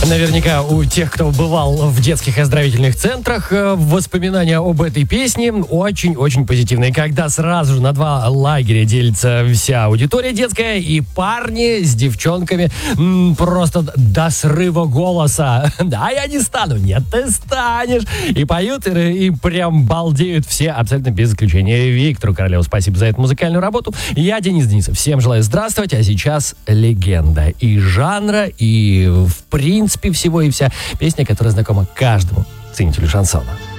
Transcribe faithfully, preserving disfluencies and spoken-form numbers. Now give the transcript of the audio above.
Наверняка у тех, кто бывал в детских оздоровительных центрах, воспоминания об этой песне очень-очень позитивные. Когда сразу же на два лагеря делится вся аудитория детская, и парни с девчонками м, просто до срыва голоса. Да, я не стану. Нет, ты станешь. И поют, и, и прям балдеют все абсолютно без исключения. Виктору Королеву спасибо за эту музыкальную работу. Я Денис Денисов. Всем желаю здравствовать. А сейчас легенда и жанра, и в принципе всего и вся песня, которая знакома каждому ценителю шансона.